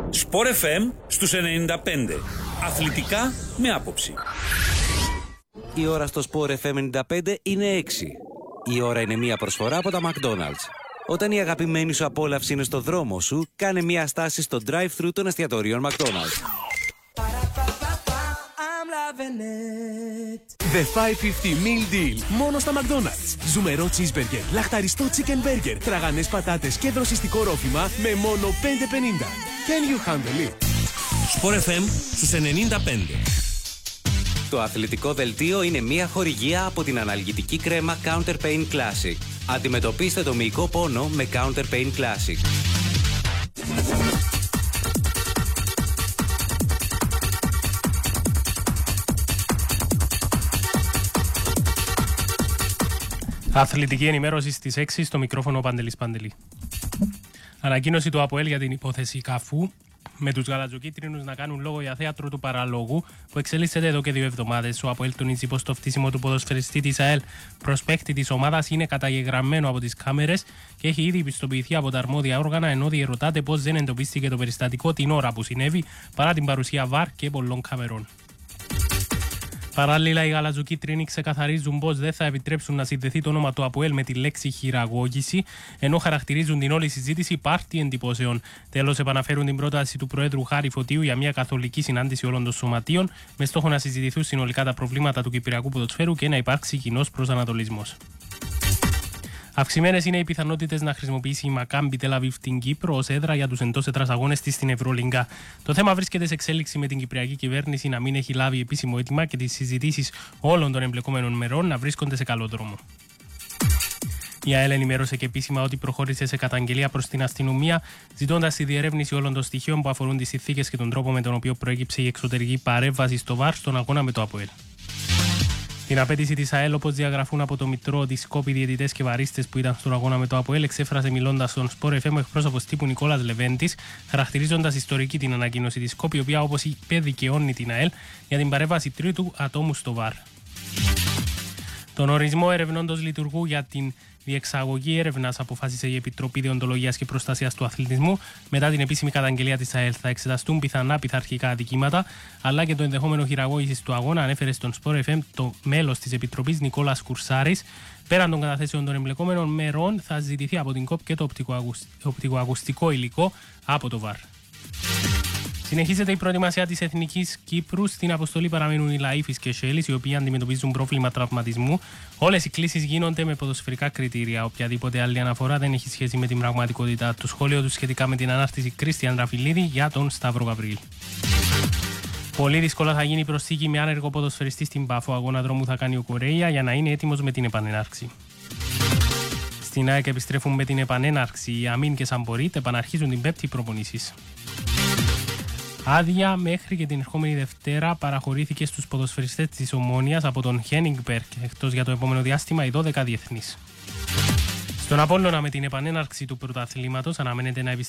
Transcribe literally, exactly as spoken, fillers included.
Σπορ εφ εμ στους ενενήντα πέντε. Αθλητικά με άποψη. Η ώρα στο Σπορ εφ εμ ενενήντα πέντε είναι έξι. Η ώρα είναι μία προσφορά από τα McDonald's. Όταν η αγαπημένη σου απόλαυση είναι στο δρόμο σου, κάνε μία στάση στο drive-thru των εστιατορίων McDonald's. The πεντακόσια πενήντα Meal Deal. Μόνο στα McDonald's. Ζουμερό cheeseburger, λαχταριστό chicken burger, τραγανές πατάτες και δροσιστικό ρόφημα με μόνο πέντε πενήντα. Can you handle it? Σπορ εφ εμ στους ενενήντα πέντε. Το αθλητικό δελτίο είναι μία χορηγία από την αναλγητική κρέμα Counter Pain Classic. Αντιμετωπίστε το μυϊκό πόνο με Counter Pain Classic. Αθλητική ενημέρωση στις έξι, στο μικρόφωνο ο Παντελής Παντελή. Ανακοίνωση του ΑΠΟΕΛ για την υπόθεση Καφού, με τους γαλατζοκίτρινους να κάνουν λόγο για θέατρο του παραλόγου που εξελίσσεται εδώ και δύο εβδομάδες. Ο ΑΠΟΕΛ τονίζει πως το φτύσιμο του ποδοσφαιριστή της ΑΕΛ προς παίκτη της ομάδας είναι καταγεγραμμένο από τις κάμερες και έχει ήδη πιστοποιηθεί από τα αρμόδια όργανα, ενώ διερωτάται πως δεν εντοπίστηκε το περιστατικό την ώρα που συνέβη παρά την παρουσία βαρ και πολλών καμερών. Παράλληλα, οι γαλατζοκίτρινοι ξεκαθαρίζουν πως δεν θα επιτρέψουν να συνδεθεί το όνομα του ΑΠΟΕΛ με τη λέξη χειραγώγηση, ενώ χαρακτηρίζουν την όλη συζήτηση πάρτι εντυπώσεων. Τέλος, επαναφέρουν την πρόταση του Προέδρου Χάρη Φωτίου για μια καθολική συνάντηση όλων των σωματείων, με στόχο να συζητηθούν συνολικά τα προβλήματα του κυπριακού ποδοσφαίρου και να υπάρξει κοινός προσανατολισμός. Αυξημένες είναι οι πιθανότητες να χρησιμοποιήσει η Μακάμπι Τελαβίβ την Κύπρο ως έδρα για τους εντός έδρας αγώνες της στην Ευρωλίγκα. Το θέμα βρίσκεται σε εξέλιξη με την κυπριακή κυβέρνηση να μην έχει λάβει επίσημο αίτημα και τις συζητήσεις όλων των εμπλεκόμενων μερών να βρίσκονται σε καλό δρόμο. Η ΑΕΛ ενημέρωσε και επίσημα ότι προχώρησε σε καταγγελία προς την αστυνομία, ζητώντας τη διερεύνηση όλων των στοιχείων που αφορούν τις συνθήκες και τον τρόπο με τον οποίο προέκυψε η εξωτερική παρέμβαση στο ΒΑΡ στον αγώνα με το ΑΠΟΕΛ. Την απέτηση της ΑΕΛ, όπως διαγραφούν από το Μητρό της Σκόπη διαιτητές και βαρίστες που ήταν στον αγώνα με το ΑΠΟΕΛ, εξέφρασε μιλώντας στον Σπορ εφ εμ ο εκπρόσωπος τύπου Νικόλας Λεβέντης, χαρακτηρίζοντας ιστορική την ανακοίνωση της Σκόπη, η οποία όπως είπε δικαιώνει την ΑΕΛ για την παρέμβαση τρίτου ατόμου στο ΒΑΡ. Τον ορισμό ερευνώντος λειτουργού για την διεξαγωγή έρευνας αποφάσισε η Επιτροπή Δεοντολογίας και Προστασίας του Αθλητισμού. Μετά την επίσημη καταγγελία της ΑΕΛ θα εξεταστούν πιθανά πειθαρχικά αδικήματα, αλλά και το ενδεχόμενο χειραγώγησης του αγώνα, ανέφερε στον Σπορ εφ εμ το μέλος της Επιτροπής Νικόλας Κουρσάρης. Πέραν των καταθέσεων των εμπλεκόμενων μερών, θα ζητηθεί από την ΚΟΠ και το οπτικοακουστικό υλικό από το ΒΑΡ. Συνεχίζεται η προετοιμασία της Εθνικής Κύπρου. Στην αποστολή παραμένουν οι Λαΐφης και Σέλης, οι οποίοι αντιμετωπίζουν πρόβλημα τραυματισμού. Όλες οι κλήσεις γίνονται με ποδοσφαιρικά κριτήρια. Οποιαδήποτε άλλη αναφορά δεν έχει σχέση με την πραγματικότητα. Το σχόλιο του σχετικά με την ανάρτηση Κρίστιαν Ραφιλίδη για τον Σταύρο Γαβρίλ. Πολύ δύσκολα θα γίνει η προσθήκη με άνεργο ποδοσφαιριστή στην Πάφο. Αγώνα δρόμου θα κάνει ο Κορέια για να είναι έτοιμος με την επανενάρξη. Στην ΑΕΚ επιστρέφουν με την επανέναρξη. Οι Αμίν και Σαμπορίτ επαναρχίζουν την πέμπτη προπονήσεις. Άδεια μέχρι και την ερχόμενη Δευτέρα παραχωρήθηκε στους ποδοσφαιριστές της Ομόνοιας από τον Χένιγκμπεργκ, εκτός για το επόμενο διάστημα οι δώδεκα διεθνείς. Στον Απόλλωνα, με την επανέναρξη του πρωταθλήματος, αναμένεται να